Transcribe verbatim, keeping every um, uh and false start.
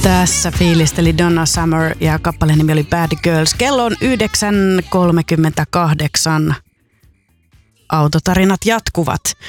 Tässä fiilisteli Donna Summer ja kappaleen nimi oli Bad Girls. Kello on yhdeksän kolmekymmentäkahdeksan. Autotarinat jatkuvat.